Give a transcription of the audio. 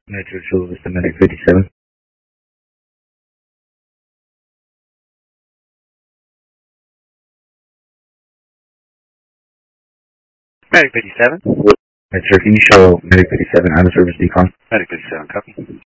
Metro Chula Vista Medic 57. Medic 57. Metro, can you show Medic 57 out of service decon? Medic 57, copy.